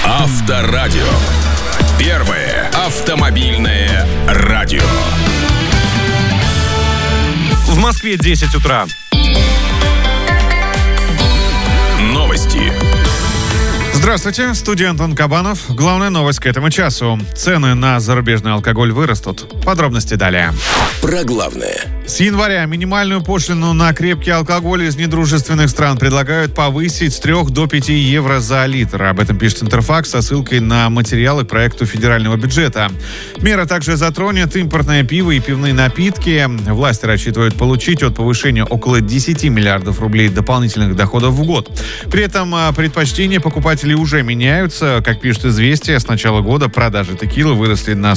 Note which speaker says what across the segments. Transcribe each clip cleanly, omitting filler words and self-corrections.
Speaker 1: Авторадио. Первое автомобильное радио.
Speaker 2: В Москве 10 утра.
Speaker 1: Новости.
Speaker 3: Здравствуйте, в студии Антон Кабанов. Главная новость к этому часу. Цены на зарубежный алкоголь вырастут. Подробности далее.
Speaker 1: Про главное.
Speaker 3: С января минимальную пошлину на крепкий алкоголь из недружественных стран предлагают повысить с 3 до 5 евро за литр. Об этом пишет Интерфакс со ссылкой на материалы к проекту федерального бюджета. Мера также затронет импортное пиво и пивные напитки. Власти рассчитывают получить от повышения около 10 миллиардов рублей дополнительных доходов в год. При этом предпочтения покупателей уже меняются. Как пишет «Известия», с начала года продажи текилы выросли на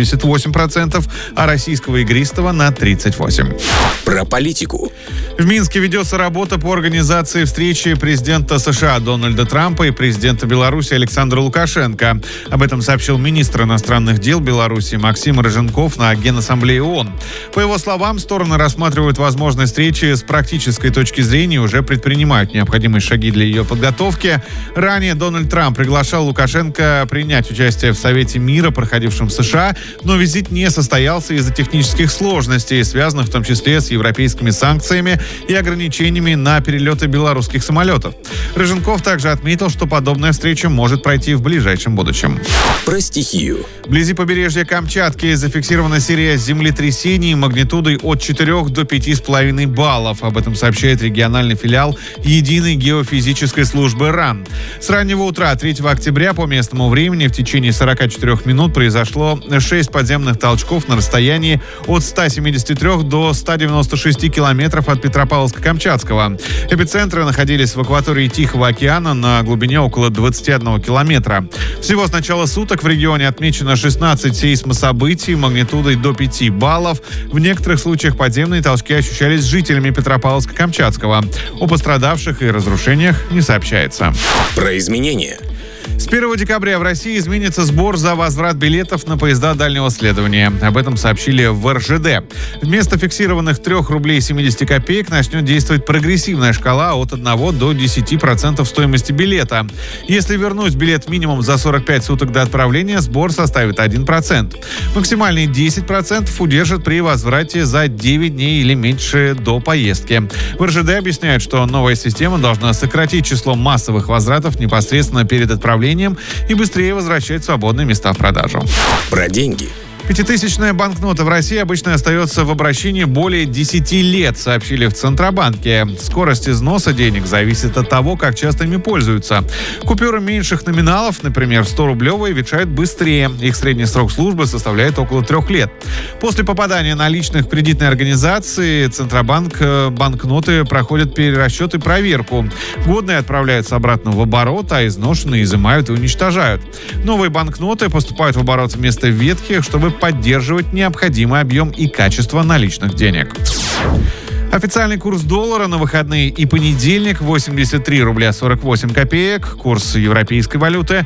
Speaker 3: 178%, а российского игристого на 38%.
Speaker 1: Про политику.
Speaker 3: В Минске ведется работа по организации встречи президента США Дональда Трампа и президента Беларуси Александра Лукашенко. Об этом сообщил министр иностранных дел Беларуси Максим Рыженков на Генассамблее ООН. По его словам, стороны рассматривают возможность встречи с практической точки зрения и уже предпринимают необходимые шаги для ее подготовки. Ранее Дональд Трамп приглашал Лукашенко принять участие в Совете мира, проходившем в США, но визит не состоялся из-за технических сложностей, связанных в том числе с европейскими санкциями и ограничениями на перелеты белорусских самолетов. Рыженков также отметил, что подобная встреча может пройти в ближайшем будущем.
Speaker 1: Про стихию.
Speaker 3: Вблизи побережья Камчатки зафиксирована серия землетрясений магнитудой от 4 до 5,5 баллов. Об этом сообщает региональный филиал Единой геофизической службы РАН. С раннего утра 3 октября по местному времени в течение 44 минут произошло 6 подземных толчков на расстоянии от 173 до 196 километров от Петропавловска-Камчатского. Эпицентры находились в акватории Тихого океана на глубине около 21 километра. Всего с начала суток в регионе отмечено 16 сейсмособытий магнитудой до 5 баллов. В некоторых случаях подземные толчки ощущались жителями Петропавловска-Камчатского. О пострадавших и разрушениях не сообщается.
Speaker 1: Про изменения.
Speaker 3: С 1 декабря в России изменится сбор за возврат билетов на поезда дальнего следования. Об этом сообщили в РЖД. Вместо фиксированных 3 рублей 70 копеек начнет действовать прогрессивная шкала от 1 до 10% стоимости билета. Если вернуть билет минимум за 45 суток до отправления, сбор составит 1%. Максимальные 10% удержат при возврате за 9 дней или меньше до поездки. В РЖД объясняют, что новая система должна сократить число массовых возвратов непосредственно перед отправлением и быстрее возвращать свободные места в продажу.
Speaker 1: Про деньги.
Speaker 3: 5000-я банкнота в России обычно остается в обращении более 10 лет, сообщили в Центробанке. Скорость износа денег зависит от того, как часто ими пользуются. Купюры меньших номиналов, например, 100-рублевые, ветшают быстрее. Их средний срок службы составляет около 3 лет. После попадания наличных в кредитной организации Центробанк банкноты проходят перерасчет и проверку. Годные отправляются обратно в оборот, а изношенные изымают и уничтожают. Новые банкноты поступают в оборот вместо ветхих, чтобы поддерживать необходимый объем и качество наличных денег. Официальный курс доллара на выходные и понедельник 83 рубля 48 копеек. Курс европейской валюты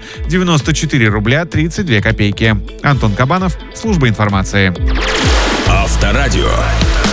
Speaker 3: 94 рубля 32 копейки. Антон Кабанов, служба информации.
Speaker 1: Авторадио.